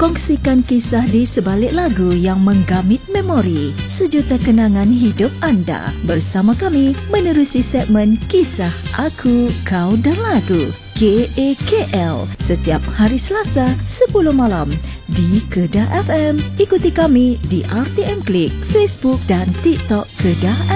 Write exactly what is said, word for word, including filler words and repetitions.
Kongsikan kisah di sebalik lagu yang menggamit memori, sejuta kenangan hidup anda bersama kami menerusi segmen Kisah Aku, Kau dan Lagu K A K L setiap hari Selasa sepuluh malam di Kedah F M. Ikuti kami di R T M Klik, Facebook dan TikTok Kedah